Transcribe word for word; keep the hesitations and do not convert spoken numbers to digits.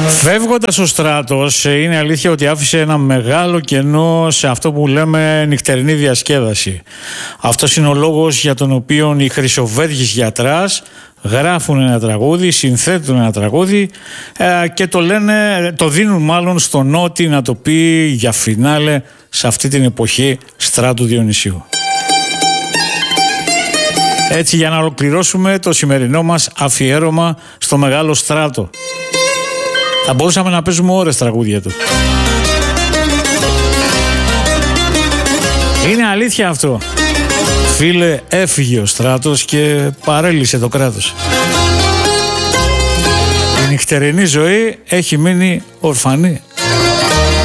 Φεύγοντας ο Στράτος, είναι αλήθεια ότι άφησε ένα μεγάλο κενό σε αυτό που λέμε νυχτερινή διασκέδαση. Αυτός είναι ο λόγος για τον οποίο οι Χρυσοβέργης Γιατράς γράφουν ένα τραγούδι, συνθέτουν ένα τραγούδι ε, και το λένε, το δίνουν μάλλον στο Νότι να το πει για φινάλε σε αυτή την εποχή Στράτου Διονυσίου. Έτσι, για να ολοκληρώσουμε το σημερινό μας αφιέρωμα στο Μεγάλο Στράτο. Θα μπορούσαμε να παίζουμε ώρες τραγούδια του. Είναι αλήθεια αυτό. Φίλε, έφυγε ο Στράτος και παρέλυσε το κράτος. Η νυχτερινή ζωή έχει μείνει ορφανή.